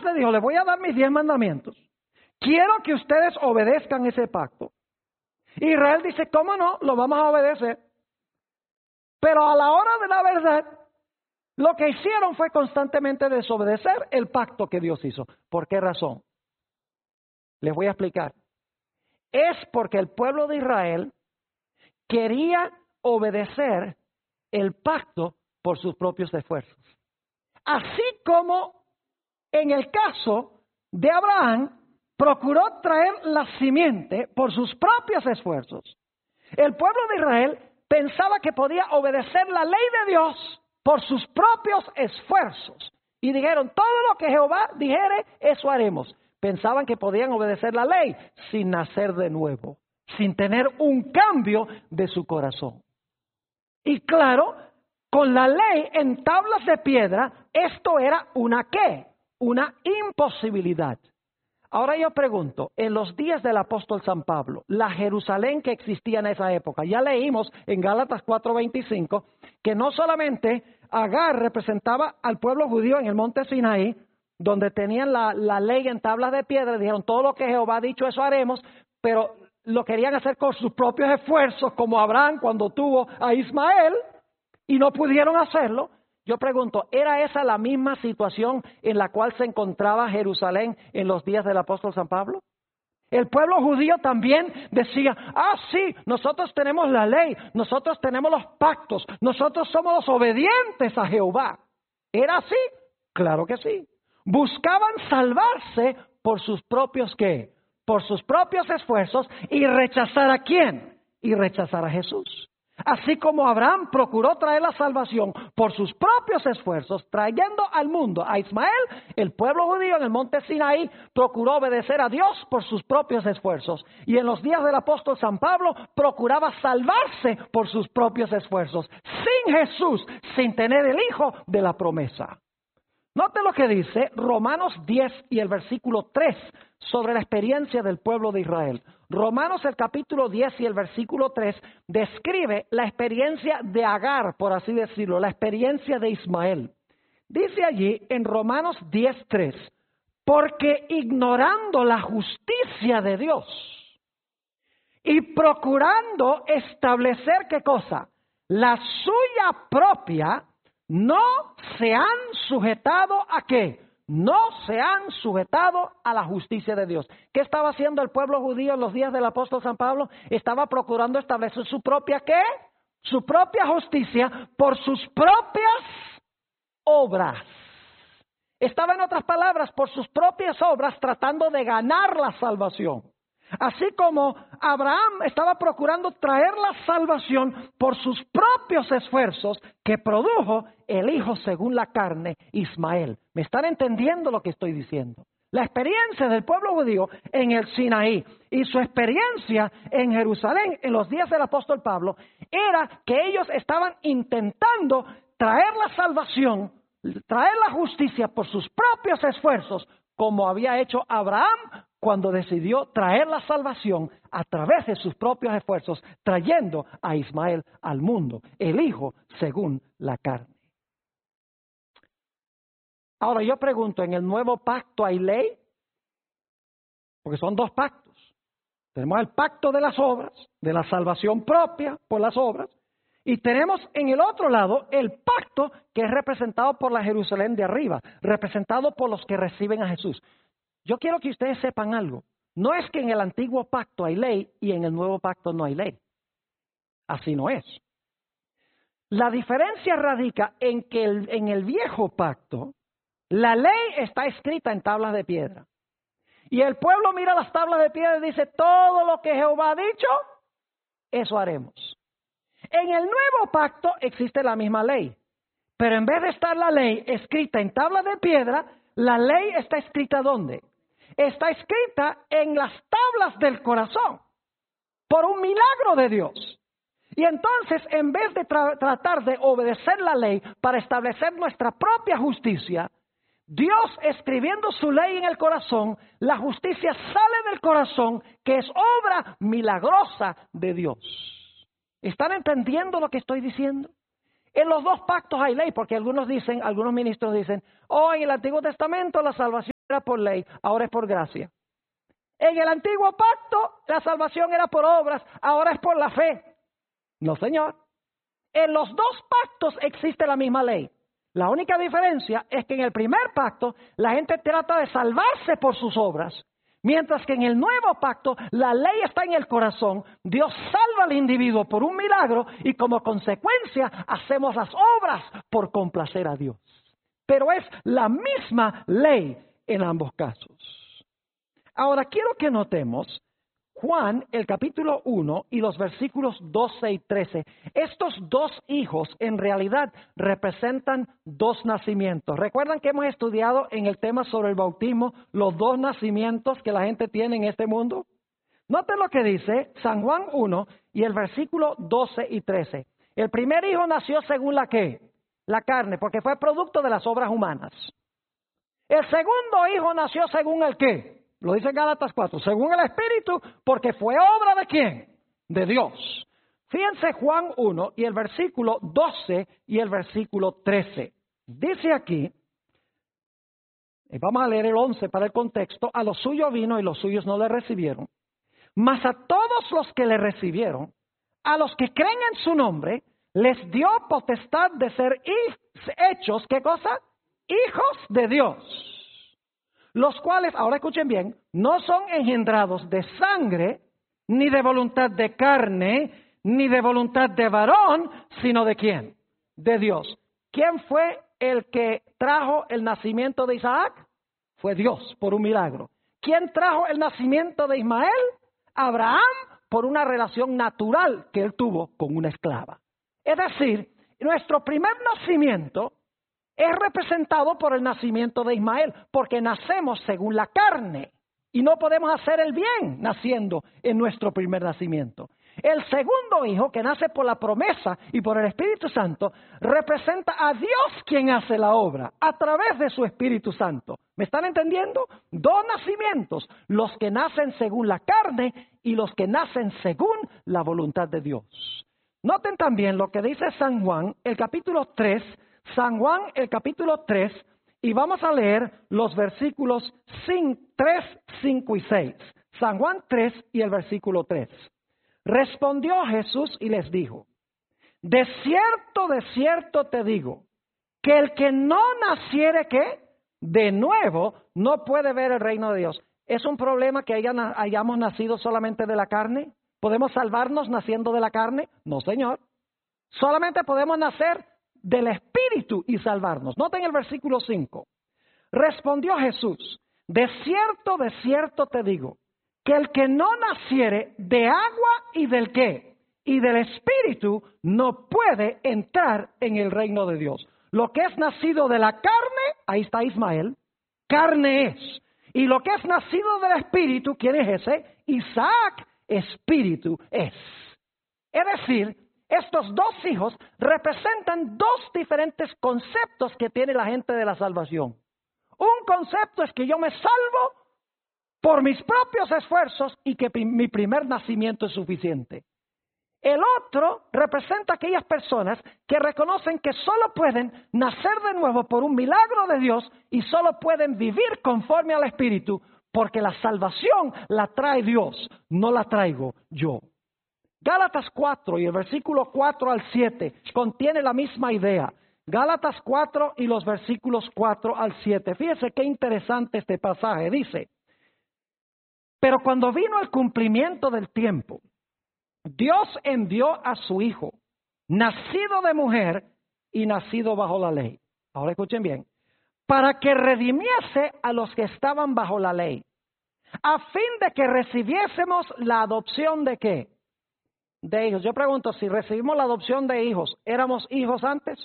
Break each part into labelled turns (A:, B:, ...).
A: le dijo, les voy a dar mis 10 mandamientos. Quiero que ustedes obedezcan ese pacto. Israel dice, ¿cómo no? Lo vamos a obedecer. Pero a la hora de la verdad, lo que hicieron fue constantemente desobedecer el pacto que Dios hizo. ¿Por qué razón? Les voy a explicar. Es porque el pueblo de Israel quería obedecer el pacto por sus propios esfuerzos. Así como en el caso de Abraham, procuró traer la simiente por sus propios esfuerzos. El pueblo de Israel pensaba que podía obedecer la ley de Dios por sus propios esfuerzos. Y dijeron, todo lo que Jehová dijere, eso haremos. Pensaban que podían obedecer la ley sin nacer de nuevo, sin tener un cambio de su corazón. Y claro, con la ley en tablas de piedra, esto era una ¿qué? Una imposibilidad. Ahora yo pregunto, en los días del apóstol San Pablo, la Jerusalén que existía en esa época, ya leímos en Gálatas 4:25, que no solamente Agar representaba al pueblo judío en el monte Sinaí, donde tenían la ley en tablas de piedra, dijeron todo lo que Jehová ha dicho eso haremos, pero lo querían hacer con sus propios esfuerzos, como Abraham cuando tuvo a Ismael, y no pudieron hacerlo. Yo pregunto, ¿era esa la misma situación en la cual se encontraba Jerusalén en los días del apóstol San Pablo? El pueblo judío también decía, sí, nosotros tenemos la ley, nosotros tenemos los pactos, nosotros somos los obedientes a Jehová. ¿Era así? Claro que sí. Buscaban salvarse por sus propios ¿qué? Por sus propios esfuerzos y rechazar ¿a quién? Y rechazar a Jesús. Así como Abraham procuró traer la salvación por sus propios esfuerzos, trayendo al mundo a Ismael, el pueblo judío en el monte Sinaí procuró obedecer a Dios por sus propios esfuerzos. Y en los días del apóstol San Pablo procuraba salvarse por sus propios esfuerzos, sin Jesús, sin tener el Hijo de la promesa. Note lo que dice Romanos 10 y el versículo 3 sobre la experiencia del pueblo de Israel. Romanos el capítulo 10 y el versículo 3 describe la experiencia de Agar, por así decirlo, la experiencia de Ismael. Dice allí en Romanos 10:3, porque ignorando la justicia de Dios y procurando establecer ¿qué cosa? La suya propia, no se han sujetado ¿a qué? No se han sujetado a la justicia de Dios. ¿Qué estaba haciendo el pueblo judío en los días del apóstol San Pablo? Estaba procurando establecer su propia ¿qué? Su propia justicia por sus propias obras. Estaba en otras palabras, por sus propias obras tratando de ganar la salvación. Así como Abraham estaba procurando traer la salvación por sus propios esfuerzos que produjo el hijo según la carne, Ismael. ¿Me están entendiendo lo que estoy diciendo? La experiencia del pueblo judío en el Sinaí y su experiencia en Jerusalén en los días del apóstol Pablo era que ellos estaban intentando traer la salvación, traer la justicia por sus propios esfuerzos, como había hecho Abraham cuando decidió traer la salvación a través de sus propios esfuerzos, trayendo a Ismael al mundo, el hijo según la carne. Ahora yo pregunto, ¿en el nuevo pacto hay ley? Porque son dos pactos. Tenemos el pacto de las obras, de la salvación propia por las obras, y tenemos en el otro lado el pacto que es representado por la Jerusalén de arriba, representado por los que reciben a Jesús. Yo quiero que ustedes sepan algo. No es que en el antiguo pacto hay ley y en el nuevo pacto no hay ley. Así no es. La diferencia radica en que en el viejo pacto la ley está escrita en tablas de piedra. Y el pueblo mira las tablas de piedra y dice, todo lo que Jehová ha dicho, eso haremos. En el nuevo pacto existe la misma ley. Pero en vez de estar la ley escrita en tablas de piedra, la ley está escrita ¿dónde? Está escrita en las tablas del corazón, por un milagro de Dios. Y entonces, en vez de tratar de obedecer la ley para establecer nuestra propia justicia, Dios escribiendo su ley en el corazón, la justicia sale del corazón, que es obra milagrosa de Dios. ¿Están entendiendo lo que estoy diciendo? En los dos pactos hay ley, porque algunos ministros dicen, en el Antiguo Testamento la salvación era por ley, ahora es por gracia. En el antiguo pacto, la salvación era por obras, ahora es por la fe. No, señor. En los dos pactos existe la misma ley. La única diferencia es que en el primer pacto la gente trata de salvarse por sus obras, mientras que en el nuevo pacto la ley está en el corazón. Dios salva al individuo por un milagro y como consecuencia hacemos las obras por complacer a Dios. Pero es la misma ley en ambos casos. Ahora quiero que notemos Juan, el capítulo 1 y los versículos 12 y 13. Estos dos hijos en realidad representan dos nacimientos. ¿Recuerdan que hemos estudiado en el tema sobre el bautismo los dos nacimientos que la gente tiene en este mundo? Noten lo que dice San Juan 1 y el versículo 12 y 13. El primer hijo nació según la ¿qué? La carne, porque fue producto de las obras humanas. El segundo hijo nació según el ¿qué? Lo dice en Gálatas 4, según el Espíritu, porque fue obra ¿de quién? De Dios. Fíjense Juan 1 y el versículo 12 y el versículo 13. Dice aquí, y vamos a leer el 11 para el contexto, a los suyos vino y los suyos no le recibieron. Mas a todos los que le recibieron, a los que creen en su nombre, les dio potestad de ser hechos, ¿qué cosa? Hijos de Dios. Los cuales, ahora escuchen bien, no son engendrados de sangre, ni de voluntad de carne, ni de voluntad de varón, sino de ¿quién? De Dios. ¿Quién fue el que trajo el nacimiento de Isaac? Fue Dios, por un milagro. ¿Quién trajo el nacimiento de Ismael? Abraham, por una relación natural que él tuvo con una esclava. Es decir, nuestro primer nacimiento es representado por el nacimiento de Ismael, porque nacemos según la carne y no podemos hacer el bien naciendo en nuestro primer nacimiento. El segundo hijo, que nace por la promesa y por el Espíritu Santo, representa a Dios quien hace la obra a través de su Espíritu Santo. ¿Me están entendiendo? Dos nacimientos, los que nacen según la carne y los que nacen según la voluntad de Dios. Noten también lo que dice San Juan, el capítulo 3, San Juan, el capítulo 3, y vamos a leer los versículos 3, 5 y 6. San Juan 3 y el versículo 3. Respondió Jesús y les dijo, de cierto te digo, que el que no naciere, ¿qué? De nuevo, no puede ver el reino de Dios. ¿Es un problema que hayamos nacido solamente de la carne? ¿Podemos salvarnos naciendo de la carne? No, señor. Solamente podemos nacer del Espíritu y salvarnos. Noten el versículo 5. Respondió Jesús, de cierto te digo, que el que no naciere de agua y del ¿qué? Y del Espíritu no puede entrar en el reino de Dios. Lo que es nacido de la carne, ahí está Ismael, carne es. Y lo que es nacido del Espíritu, ¿quién es ese? Isaac, Espíritu es. Es decir, estos dos hijos representan dos diferentes conceptos que tiene la gente de la salvación. Un concepto es que yo me salvo por mis propios esfuerzos y que mi primer nacimiento es suficiente. El otro representa a aquellas personas que reconocen que solo pueden nacer de nuevo por un milagro de Dios y solo pueden vivir conforme al Espíritu porque la salvación la trae Dios, no la traigo yo. Gálatas 4 y el versículo 4 al 7 contiene la misma idea. Gálatas 4 y los versículos 4 al 7. Fíjese qué interesante este pasaje. Dice, pero cuando vino el cumplimiento del tiempo, Dios envió a su Hijo, nacido de mujer y nacido bajo la ley. Ahora escuchen bien. Para que redimiese a los que estaban bajo la ley, a fin de que recibiésemos la adopción de ¿qué? De hijos. Yo pregunto, si recibimos la adopción de hijos, ¿éramos hijos antes?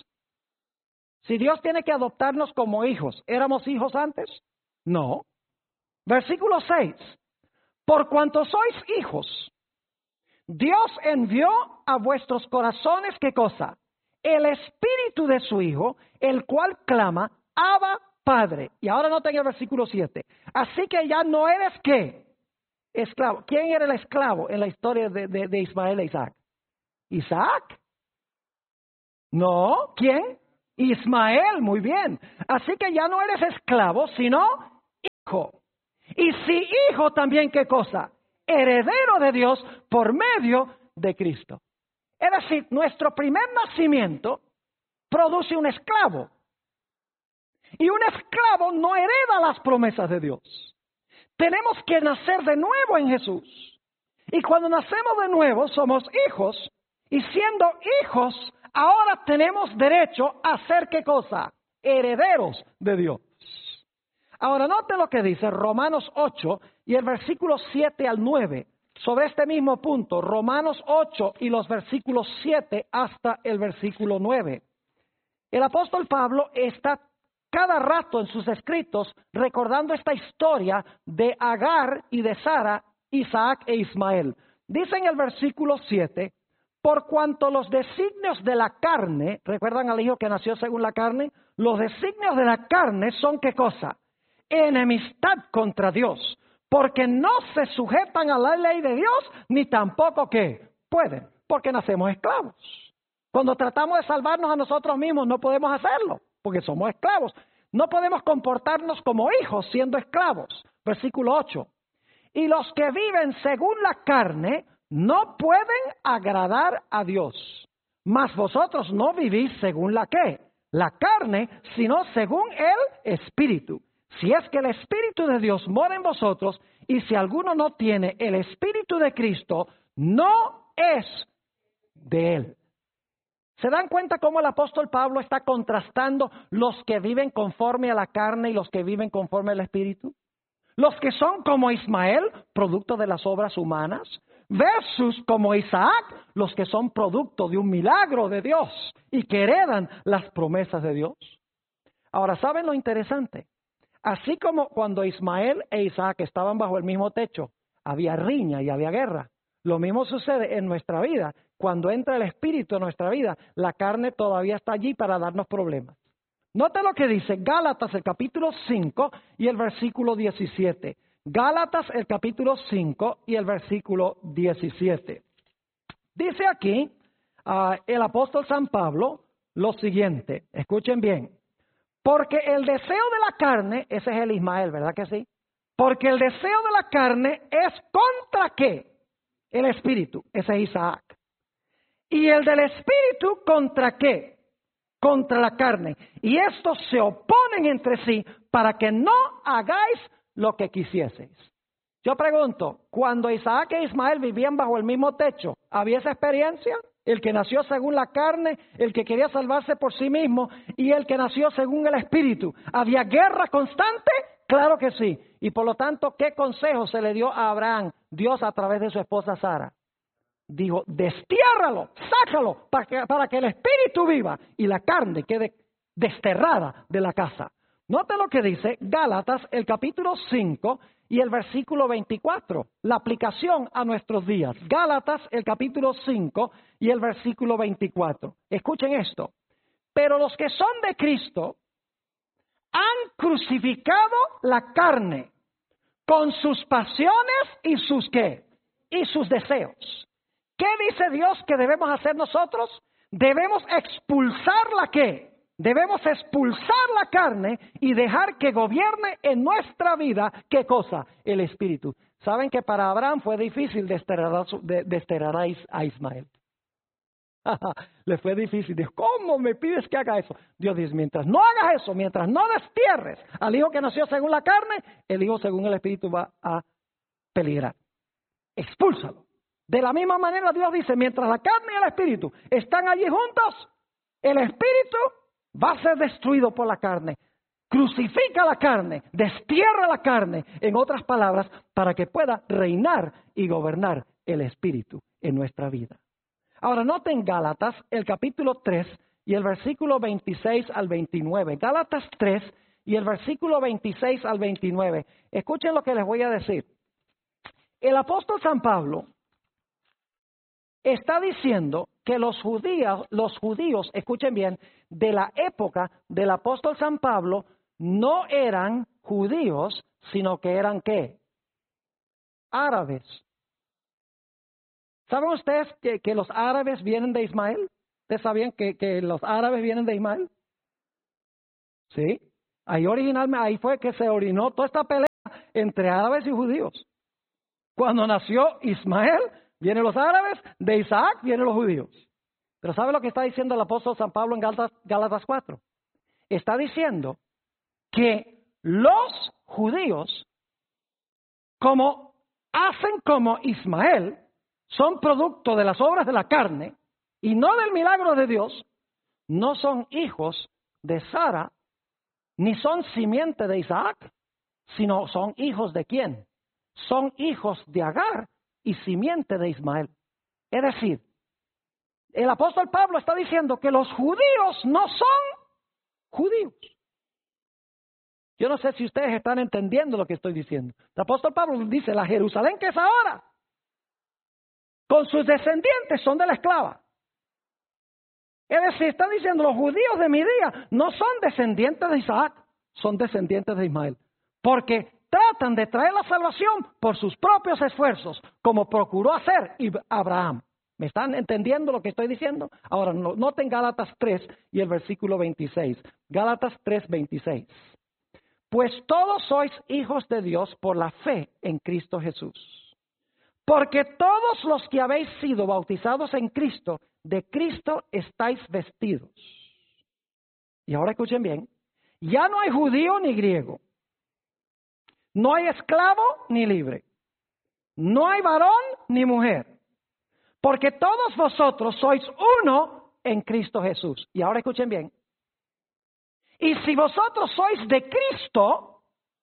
A: Si Dios tiene que adoptarnos como hijos, ¿éramos hijos antes? No. Versículo 6. Por cuanto sois hijos, Dios envió a vuestros corazones, ¿qué cosa? El espíritu de su Hijo, el cual clama, Abba, Padre. Y ahora noten el versículo 7. Así que ya no eres, ¿qué? Esclavo. ¿Quién era el esclavo en la historia de Ismael e Isaac? ¿Isaac? No. ¿Quién? Ismael, muy bien. Así que ya no eres esclavo, sino hijo. Y si hijo también, ¿qué cosa? Heredero de Dios por medio de Cristo. Es decir, nuestro primer nacimiento produce un esclavo. Y un esclavo no hereda las promesas de Dios. Tenemos que nacer de nuevo en Jesús. Y cuando nacemos de nuevo somos hijos. Y siendo hijos, ahora tenemos derecho a ser ¿qué cosa? Herederos de Dios. Ahora note lo que dice Romanos 8 y el versículo 7 al 9. Sobre este mismo punto, Romanos 8 y los versículos 7 hasta el versículo 9. El apóstol Pablo está cada rato en sus escritos recordando esta historia de Agar y de Sara, Isaac e Ismael. Dice en el versículo 7, por cuanto los designios de la carne, ¿recuerdan al hijo que nació según la carne? Los designios de la carne son ¿qué cosa? Enemistad contra Dios, porque no se sujetan a la ley de Dios, ni tampoco ¿qué? Pueden, porque nacemos esclavos. Cuando tratamos de salvarnos a nosotros mismos no podemos hacerlo, porque somos esclavos. No podemos comportarnos como hijos siendo esclavos. Versículo 8. Y los que viven según la carne no pueden agradar a Dios. Mas vosotros no vivís según la ¿qué? La carne, sino según el Espíritu. Si es que el Espíritu de Dios mora en vosotros, y si alguno no tiene el Espíritu de Cristo, no es de Él. ¿Se dan cuenta cómo el apóstol Pablo está contrastando los que viven conforme a la carne y los que viven conforme al Espíritu? Los que son como Ismael, producto de las obras humanas, versus como Isaac, los que son producto de un milagro de Dios y que heredan las promesas de Dios. Ahora, ¿saben lo interesante? Así como cuando Ismael e Isaac estaban bajo el mismo techo, había riña y había guerra. Lo mismo sucede en nuestra vida. Cuando entra el Espíritu en nuestra vida, la carne todavía está allí para darnos problemas. Note lo que dice Gálatas el capítulo 5 y el versículo 17. Gálatas el capítulo 5 y el versículo 17. Dice aquí el apóstol San Pablo lo siguiente. Escuchen bien. Porque el deseo de la carne, ese es el Ismael, ¿verdad que sí? Porque el deseo de la carne es ¿contra qué? El Espíritu, ese es Isaac. Y el del Espíritu, ¿contra qué? Contra la carne. Y estos se oponen entre sí para que no hagáis lo que quisieseis. Yo pregunto, cuando Isaac e Ismael vivían bajo el mismo techo, ¿había esa experiencia? El que nació según la carne, el que quería salvarse por sí mismo y el que nació según el Espíritu. ¿Había guerra constante? Claro que sí. Y por lo tanto, ¿qué consejo se le dio a Abraham, Dios a través de su esposa Sara? Dijo, destiérralo, sácalo para que el Espíritu viva y la carne quede desterrada de la casa. Note lo que dice Gálatas, el capítulo 5 y el versículo 24, la aplicación a nuestros días. Gálatas, el capítulo 5 y el versículo 24. Escuchen esto. Pero los que son de Cristo han crucificado la carne con sus pasiones y sus ¿qué? Y sus deseos. ¿Qué dice Dios que debemos hacer nosotros? Debemos expulsar la ¿qué? Debemos expulsar la carne y dejar que gobierne en nuestra vida, ¿qué cosa? El Espíritu. ¿Saben que para Abraham fue difícil desterrar a Ismael? Le fue difícil. Dijo, ¿cómo me pides que haga eso? Dios dice, mientras no hagas eso, mientras no destierres al hijo que nació según la carne, el hijo según el Espíritu va a peligrar. Expúlsalo. De la misma manera Dios dice, mientras la carne y el Espíritu están allí juntos, el Espíritu va a ser destruido por la carne. Crucifica la carne, destierra la carne, en otras palabras, para que pueda reinar y gobernar el Espíritu en nuestra vida. Ahora noten Gálatas, el capítulo 3 y el versículo 26 al 29. Gálatas 3 y el versículo 26 al 29. Escuchen lo que les voy a decir. El apóstol San Pablo está diciendo que los judíos, escuchen bien, de la época del apóstol San Pablo no eran judíos, sino que eran ¿qué? Árabes. ¿Saben ustedes que los árabes vienen de Ismael? ¿Ustedes sabían que los árabes vienen de Ismael? Sí. Ahí originalmente, ahí fue que se orinó toda esta pelea entre árabes y judíos. Cuando nació Ismael, vienen los árabes, de Isaac vienen los judíos. Pero ¿sabe lo que está diciendo el apóstol San Pablo en Gálatas 4? Está diciendo que los judíos, como hacen como Ismael, son producto de las obras de la carne y no del milagro de Dios, no son hijos de Sara, ni son simiente de Isaac, sino son hijos de ¿quién? Son hijos de Agar y simiente de Ismael. Es decir, el apóstol Pablo está diciendo que los judíos no son judíos. Yo no sé si ustedes están entendiendo lo que estoy diciendo. El apóstol Pablo dice, la Jerusalén que es ahora, con sus descendientes son de la esclava. Es decir, están diciendo, los judíos de mi día no son descendientes de Isaac, son descendientes de Ismael. Porque tratan de traer la salvación por sus propios esfuerzos, como procuró hacer Abraham. ¿Me están entendiendo lo que estoy diciendo? Ahora, noten Gálatas 3 y el versículo 26. Gálatas 3, 26. Pues todos sois hijos de Dios por la fe en Cristo Jesús. Porque todos los que habéis sido bautizados en Cristo, de Cristo estáis vestidos. Y ahora escuchen bien, ya no hay judío ni griego, no hay esclavo ni libre, no hay varón ni mujer, porque todos vosotros sois uno en Cristo Jesús. Y ahora escuchen bien, y si vosotros sois de Cristo,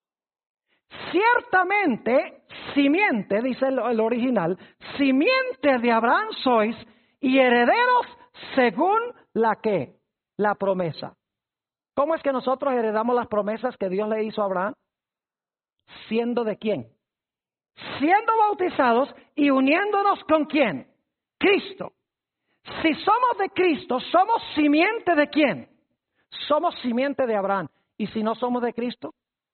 A: ciertamente, simiente, dice el original, simiente de Abraham sois y herederos según la promesa. ¿Cómo es que nosotros heredamos las promesas que Dios le hizo a Abraham? ¿Siendo de quién? Siendo bautizados y uniéndonos con quién? Cristo. Si somos de Cristo, ¿somos simiente de quién? Somos simiente de Abraham. ¿Y si no somos de Cristo?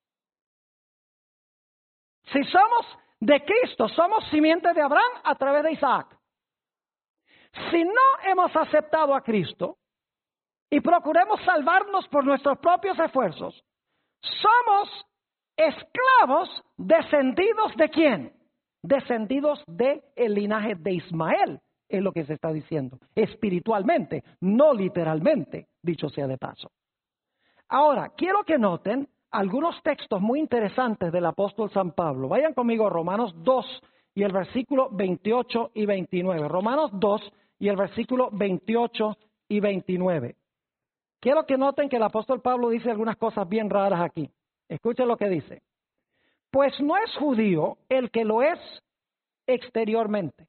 A: Si somos de Cristo, somos simiente de Abraham a través de Isaac. Si no hemos aceptado a Cristo y procuremos salvarnos por nuestros propios esfuerzos, somos esclavos descendidos de quién? Descendidos del linaje de Ismael, es lo que se está diciendo. Espiritualmente, no literalmente, dicho sea de paso. Ahora, quiero que noten algunos textos muy interesantes del apóstol San Pablo. Vayan conmigo a Romanos 2 y el versículo 28 y 29. Romanos 2 y el versículo 28 y 29. Quiero que noten que el apóstol Pablo dice algunas cosas bien raras aquí. Escuchen lo que dice. Pues no es judío el que lo es exteriormente,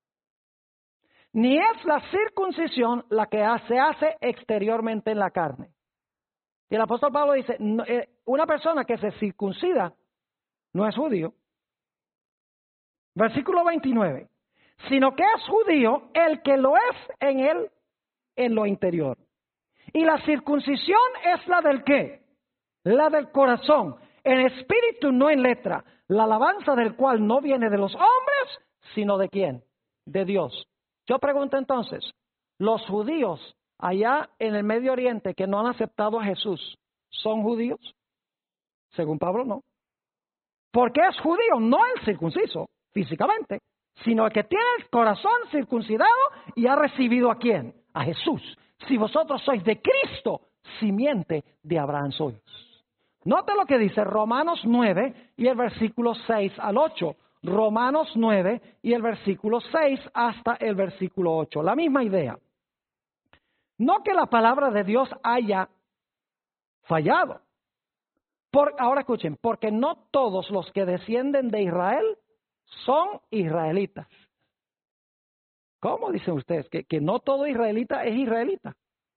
A: ni es la circuncisión la que se hace exteriormente en la carne. Y el apóstol Pablo dice, una persona que se circuncida no es judío. Versículo 29. Sino que es judío el que lo es en lo interior. Y la circuncisión es la del ¿qué? La del corazón, en espíritu, no en letra. La alabanza del cual no viene de los hombres, sino de ¿quién? De Dios. Yo pregunto entonces, ¿los judíos allá en el Medio Oriente que no han aceptado a Jesús son judíos? Según Pablo, no. Porque es judío, no el circunciso físicamente, sino el que tiene el corazón circuncidado y ha recibido ¿a quién? A Jesús. Si vosotros sois de Cristo, simiente de Abraham sois. Note lo que dice Romanos 9 y el versículo 6 al 8. Romanos 9 y el versículo 6 hasta el versículo 8. La misma idea. No que la palabra de Dios haya fallado. Ahora escuchen, porque no todos los que descienden de Israel son israelitas. ¿Cómo dicen ustedes? ¿Que no todo israelita es israelita?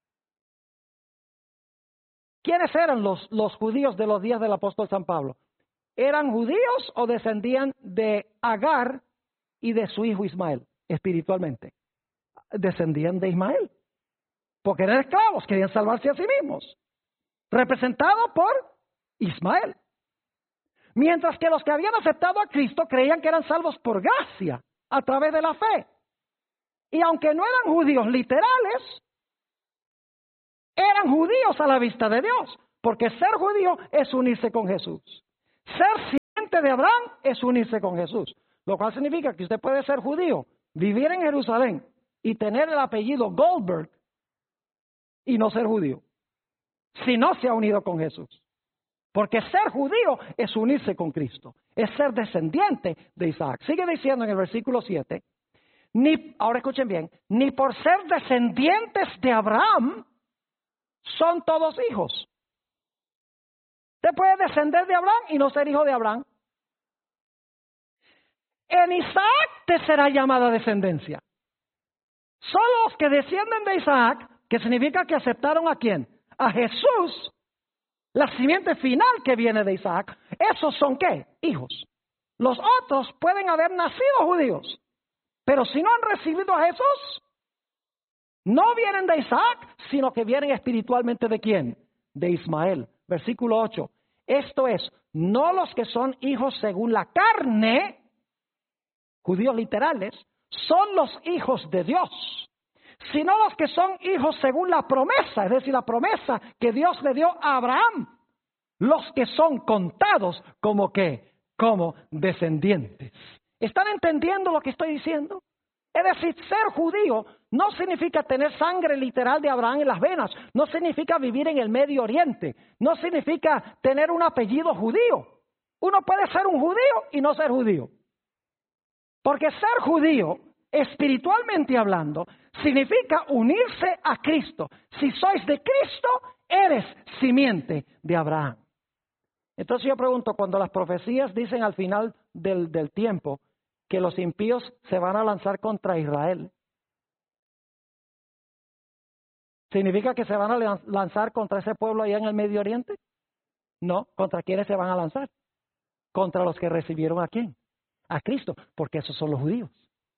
A: ¿Quiénes eran los judíos de los días del apóstol San Pablo? ¿Eran judíos o descendían de Agar y de su hijo Ismael espiritualmente? Descendían de Ismael, porque eran esclavos, querían salvarse a sí mismos, representados por Ismael. Mientras que los que habían aceptado a Cristo creían que eran salvos por gracia, a través de la fe. Y aunque no eran judíos literales, eran judíos a la vista de Dios, porque ser judío es unirse con Jesús. Ser simiente simiente de Abraham es unirse con Jesús, lo cual significa que usted puede ser judío, vivir en Jerusalén y tener el apellido Goldberg y no ser judío, si no se ha unido con Jesús. Porque ser judío es unirse con Cristo, es ser descendiente de Isaac. Sigue diciendo en el versículo 7, ahora escuchen bien, ni por ser descendientes de Abraham son todos hijos. Usted puede descender de Abraham y no ser hijo de Abraham. En Isaac te será llamada descendencia. Son los que descienden de Isaac, que significa que aceptaron ¿a quién? A Jesús, la simiente final que viene de Isaac. ¿Esos son qué? Hijos. Los otros pueden haber nacido judíos, pero si no han recibido a Jesús, no vienen de Isaac, sino que vienen espiritualmente ¿de quién? De Ismael. Versículo 8. Esto es, no los que son hijos según la carne, judíos literales, son los hijos de Dios, sino los que son hijos según la promesa, es decir, la promesa que Dios le dio a Abraham, los que son contados como ¿qué? Como descendientes. ¿Están entendiendo lo que estoy diciendo? Es decir, ser judío no significa tener sangre literal de Abraham en las venas, no significa vivir en el Medio Oriente, no significa tener un apellido judío. Uno puede ser un judío y no ser judío. Porque ser judío, espiritualmente hablando, significa unirse a Cristo. Si sois de Cristo, eres simiente de Abraham. Entonces yo pregunto, cuando las profecías dicen al final del tiempo que los impíos se van a lanzar contra Israel, ¿significa que se van a lanzar contra ese pueblo allá en el Medio Oriente? No, ¿contra quiénes se van a lanzar? Contra los que recibieron ¿a quién? A Cristo, porque esos son los judíos.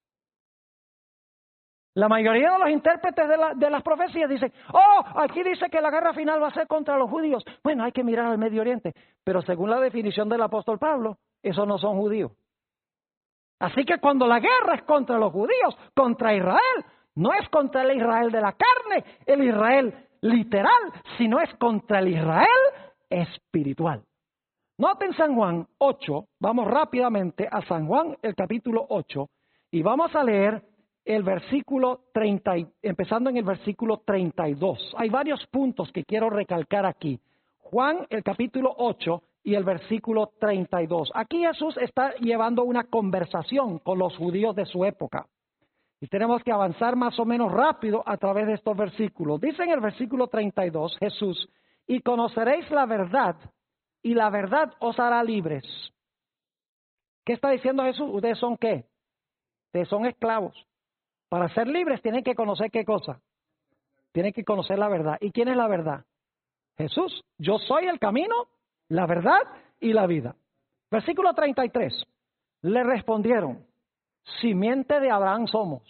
A: La mayoría de los intérpretes de las profecías dicen, aquí dice que la guerra final va a ser contra los judíos. Bueno, hay que mirar al Medio Oriente, pero según la definición del apóstol Pablo, esos no son judíos. Así que cuando la guerra es contra los judíos, contra Israel, no es contra el Israel de la carne, el Israel literal, sino es contra el Israel espiritual. Noten San Juan 8, vamos rápidamente a San Juan, el capítulo 8, y vamos a leer el versículo 30, empezando en el versículo 32. Hay varios puntos que quiero recalcar aquí. Juan, el capítulo 8 y el versículo 32. Aquí Jesús está llevando una conversación con los judíos de su época. Y tenemos que avanzar más o menos rápido a través de estos versículos. Dice en el versículo 32, Jesús, y conoceréis la verdad, y la verdad os hará libres. ¿Qué está diciendo Jesús? ¿Ustedes son qué? Ustedes son esclavos. Para ser libres tienen que conocer ¿qué cosa? Tienen que conocer la verdad. ¿Y quién es la verdad? Jesús. Yo soy el camino, la verdad y la vida. Versículo 33. Le respondieron, simiente de Abraham somos.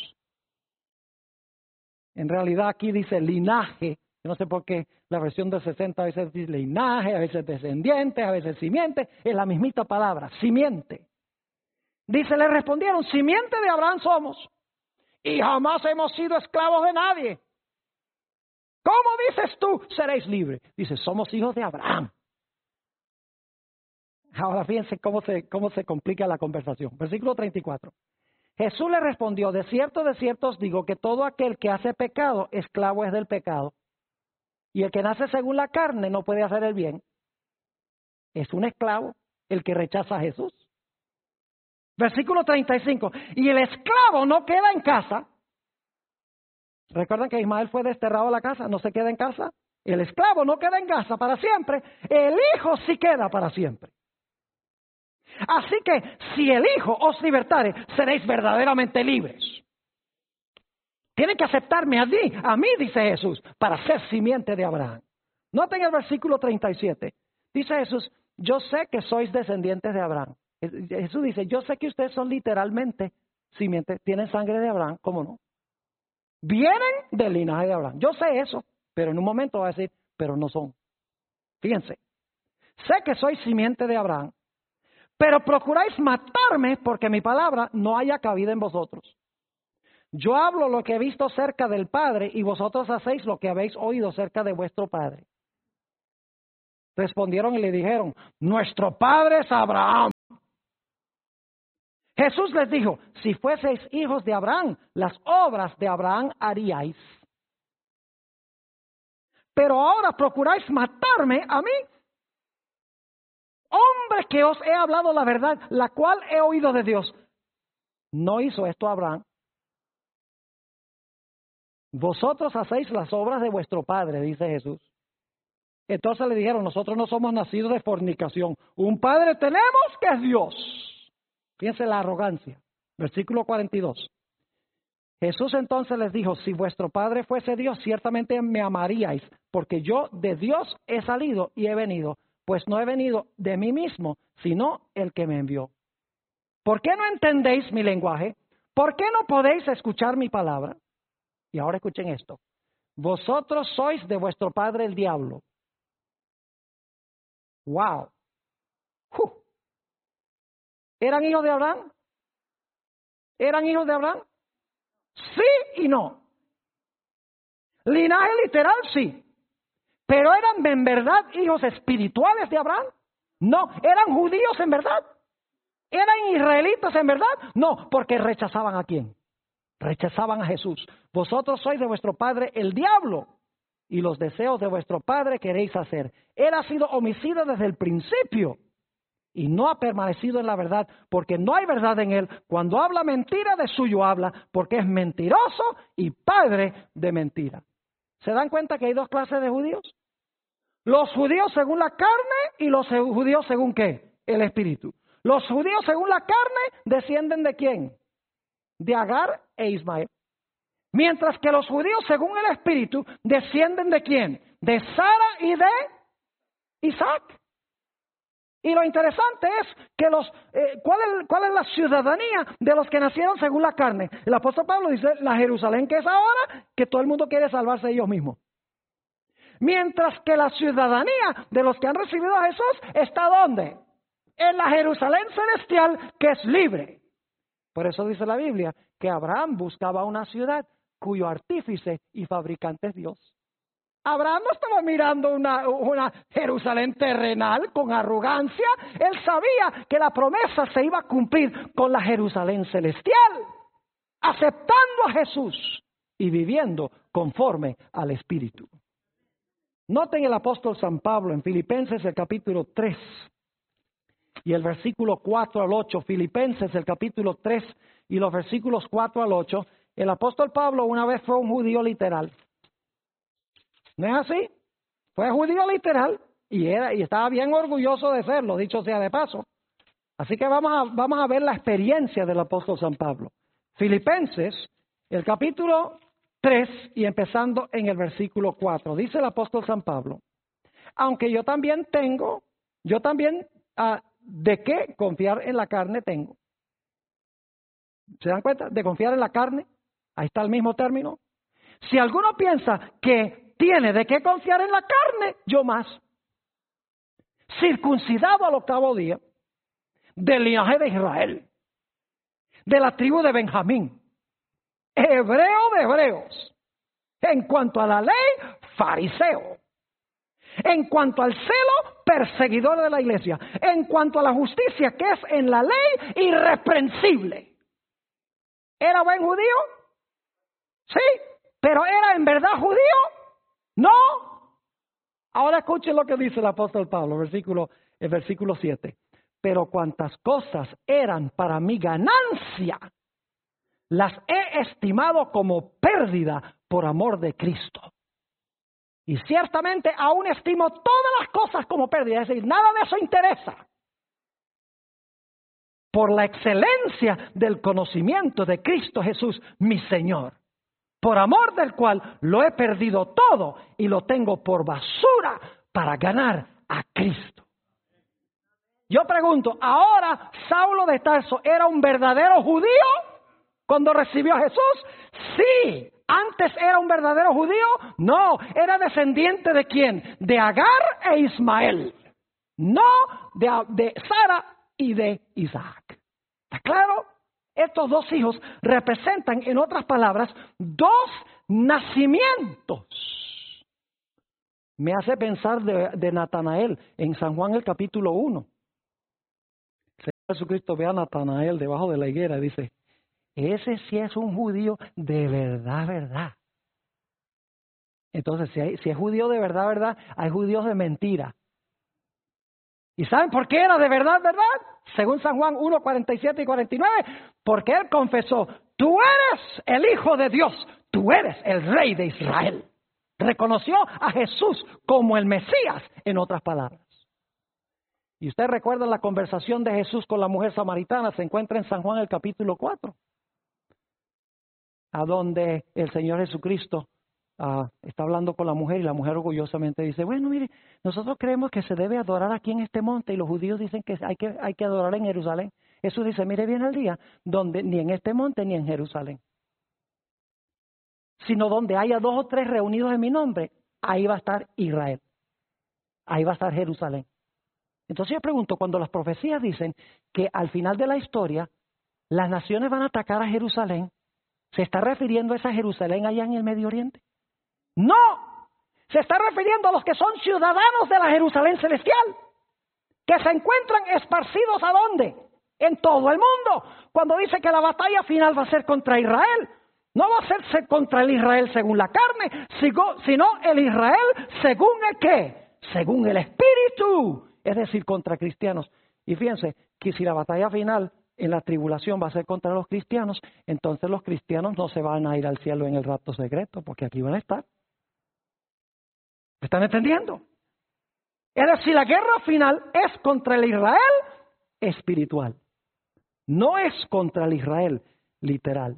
A: En realidad aquí dice linaje. Yo no sé por qué la versión del 60 a veces dice linaje, a veces descendiente, a veces simiente. Es la mismita palabra, simiente. Dice, le respondieron, simiente de Abraham somos. Y jamás hemos sido esclavos de nadie. ¿Cómo dices tú, seréis libres? Dice, somos hijos de Abraham. Ahora fíjense cómo se complica la conversación. Versículo 34. Jesús le respondió, de cierto os digo que todo aquel que hace pecado, esclavo es del pecado. Y el que nace según la carne no puede hacer el bien. Es un esclavo el que rechaza a Jesús. Versículo 35. Y el esclavo no queda en casa. ¿Recuerdan que Ismael fue desterrado a la casa? ¿No se queda en casa? El esclavo no queda en casa para siempre. El hijo sí queda para siempre. Así que si el hijo os libertare, seréis verdaderamente libres. Tienen que aceptarme a mí, dice Jesús, para ser simiente de Abraham. Noten el versículo 37. Dice Jesús, yo sé que sois descendientes de Abraham. Jesús dice, yo sé que ustedes son literalmente simiente, tienen sangre de Abraham, ¿cómo no? Vienen del linaje de Abraham. Yo sé eso, pero en un momento va a decir, pero no son. Fíjense, sé que soy simiente de Abraham, pero procuráis matarme porque mi palabra no haya cabida en vosotros. Yo hablo lo que he visto cerca del Padre y vosotros hacéis lo que habéis oído cerca de vuestro Padre. Respondieron y le dijeron, nuestro padre es Abraham. Jesús les dijo, si fueseis hijos de Abraham, las obras de Abraham haríais. Pero ahora procuráis matarme a mí, hombre que os he hablado la verdad, la cual he oído de Dios. No hizo esto Abraham. Vosotros hacéis las obras de vuestro padre, dice Jesús. Entonces le dijeron, nosotros no somos nacidos de fornicación. Un padre tenemos que es Dios. Fíjense la arrogancia. Versículo 42. Jesús entonces les dijo, si vuestro padre fuese Dios, ciertamente me amaríais, porque yo de Dios he salido y he venido, pues no he venido de mí mismo, sino el que me envió. ¿Por qué no entendéis mi lenguaje? ¿Por qué no podéis escuchar mi palabra? Y ahora escuchen esto. Vosotros sois de vuestro padre el diablo. ¡Wow! ¿Eran hijos de Abraham? ¿Eran hijos de Abraham? Sí y no. Linaje literal, sí. Pero ¿eran en verdad hijos espirituales de Abraham? No. ¿Eran judíos en verdad? ¿Eran israelitas en verdad? No, porque rechazaban ¿a quién? Rechazaban a Jesús. Vosotros sois de vuestro padre el diablo, y los deseos de vuestro padre queréis hacer. Él ha sido homicida desde el principio y no ha permanecido en la verdad, porque no hay verdad en él. Cuando habla mentira, de suyo habla, porque es mentiroso y padre de mentira. ¿Se dan cuenta que hay dos clases de judíos? Los judíos según la carne y los judíos según ¿qué? El espíritu. Los judíos según la carne descienden ¿de quién? De Agar e Ismael. Mientras que los judíos según el espíritu descienden ¿de quién? De Sara y de Isaac. Y lo interesante es que ¿cuál es la ciudadanía de los que nacieron según la carne? El apóstol Pablo dice, la Jerusalén que es ahora, que todo el mundo quiere salvarse de ellos mismos. Mientras que la ciudadanía de los que han recibido a Jesús está ¿dónde? En la Jerusalén celestial que es libre. Por eso dice la Biblia que Abraham buscaba una ciudad cuyo artífice y fabricante es Dios. Abraham no estaba mirando una Jerusalén terrenal con arrogancia. Él sabía que la promesa se iba a cumplir con la Jerusalén celestial, aceptando a Jesús y viviendo conforme al Espíritu. Noten el apóstol San Pablo en Filipenses el capítulo 3 y el versículo 4 al 8. Filipenses el capítulo 3 y los versículos 4 al 8. El apóstol Pablo una vez fue un judío literal. ¿No es así? Fue judío literal y estaba bien orgulloso de serlo, dicho sea de paso. Así que vamos a ver la experiencia del apóstol San Pablo. Filipenses, el capítulo 3 y empezando en el versículo 4. Dice el apóstol San Pablo, aunque yo también de qué confiar en la carne tengo. ¿Se dan cuenta? De confiar en la carne. Ahí está el mismo término. Si alguno piensa que tiene de qué confiar en la carne, yo más. Circuncidado al 8º día, del linaje de Israel, de la tribu de Benjamín, hebreo de hebreos, en cuanto a la ley, fariseo, en cuanto al celo, perseguidor de la iglesia, en cuanto a la justicia que es en la ley, irreprensible. ¿Era buen judío? Sí, pero ¿era en verdad judío? No. Ahora escuchen lo que dice el apóstol Pablo, el versículo 7. Pero cuantas cosas eran para mi ganancia, las he estimado como pérdida por amor de Cristo. Y ciertamente aún estimo todas las cosas como pérdida, es decir, nada de eso interesa. Por la excelencia del conocimiento de Cristo Jesús, mi Señor, por amor del cual lo he perdido todo y lo tengo por basura para ganar a Cristo. Yo pregunto, ¿ahora Saulo de Tarso era un verdadero judío cuando recibió a Jesús? Sí. ¿Antes era un verdadero judío? No. ¿Era descendiente de quién? De Agar e Ismael. No de Sara y de Isaac. ¿Está claro? Estos dos hijos representan, en otras palabras, dos nacimientos. Me hace pensar de Natanael en San Juan el capítulo 1. Jesucristo ve a Natanael debajo de la higuera y dice, ese sí es un judío de verdad, verdad. Entonces, si es judío de verdad, verdad, hay judíos de mentira. ¿Y saben por qué era de verdad, verdad? Según San Juan 1, 47 y 49, porque él confesó, tú eres el Hijo de Dios, tú eres el Rey de Israel. Reconoció a Jesús como el Mesías, en otras palabras. Y usted recuerda la conversación de Jesús con la mujer samaritana, se encuentra en San Juan el capítulo 4, a donde el Señor Jesucristo está hablando con la mujer y la mujer orgullosamente dice, bueno, mire, nosotros creemos que se debe adorar aquí en este monte y los judíos dicen que hay que adorar en Jerusalén. Jesús dice, mire bien el día donde ni en este monte ni en Jerusalén, sino donde haya 2 o 3 reunidos en mi nombre, ahí va a estar Israel, ahí va a estar Jerusalén. Entonces yo pregunto, cuando las profecías dicen que al final de la historia las naciones van a atacar a Jerusalén, ¿se está refiriendo a esa Jerusalén allá en el Medio Oriente? No, se está refiriendo a los que son ciudadanos de la Jerusalén celestial, que se encuentran esparcidos ¿a dónde? En todo el mundo. Cuando dice que la batalla final va a ser contra Israel, no va a ser contra el Israel según la carne, sino el Israel según el ¿qué? Según el Espíritu, es decir, contra cristianos. Y fíjense que si la batalla final en la tribulación va a ser contra los cristianos, entonces los cristianos no se van a ir al cielo en el rapto secreto, porque aquí van a estar. ¿Me están entendiendo? Es decir, la guerra final es contra el Israel espiritual, no es contra el Israel literal.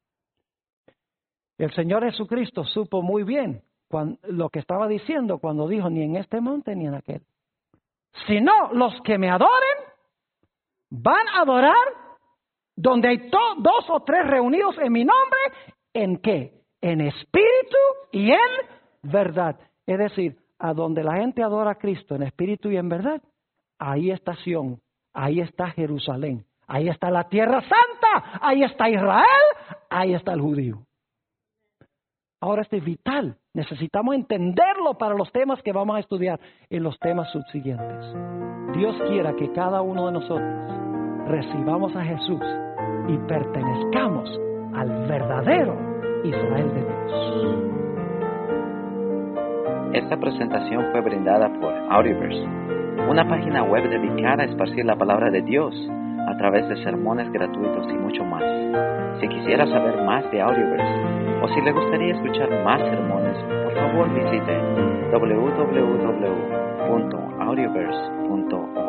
A: El Señor Jesucristo supo muy bien lo que estaba diciendo cuando dijo, ni en este monte ni en aquel. Sino los que me adoren van a adorar donde hay 2 o 3 reunidos en mi nombre, ¿en qué? En espíritu y en verdad. Es decir, a donde la gente adora a Cristo en espíritu y en verdad, ahí está Sión, ahí está Jerusalén, ahí está la tierra santa, ahí está Israel, ahí está el judío. Ahora esto es vital, necesitamos entenderlo para los temas que vamos a estudiar en los temas subsiguientes. Dios quiera que cada uno de nosotros recibamos a Jesús y pertenezcamos al verdadero Israel de Dios.
B: Esta presentación fue brindada por Audioverse, una página web dedicada a esparcir la palabra de Dios a través de sermones gratuitos y mucho más. Si quisiera saber más de Audioverse o si le gustaría escuchar más sermones, por favor visite www.audioverse.org.